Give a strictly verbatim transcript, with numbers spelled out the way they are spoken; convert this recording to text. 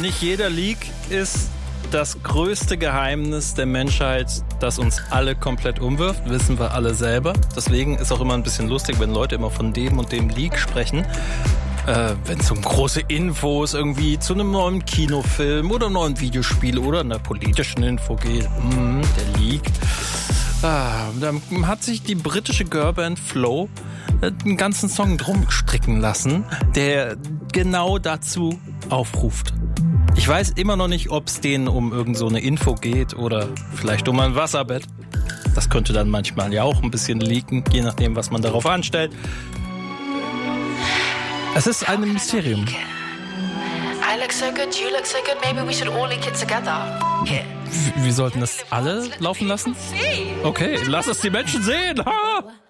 nicht jeder Leak ist das größte Geheimnis der Menschheit, das uns alle komplett umwirft, wissen wir alle selber. Deswegen ist auch immer ein bisschen lustig, wenn Leute immer von dem und dem Leak sprechen. Äh, wenn es um große Infos irgendwie zu einem neuen Kinofilm oder einem neuen Videospiel oder einer politischen Info geht. Mm, der Leak. Ah, da hat sich die britische Girlband Flow einen ganzen Song drum stricken lassen, der genau dazu aufruft. Ich weiß immer noch nicht, ob es denen um irgend so eine Info geht oder vielleicht um ein Wasserbett. Das könnte dann manchmal ja auch ein bisschen leaken, je nachdem, was man darauf anstellt. Es ist ein Mysterium. I look so good, you look so good, maybe we should all leak it together. Here. Wir sollten das alle laufen lassen? Okay, lass es die Menschen sehen. Ha!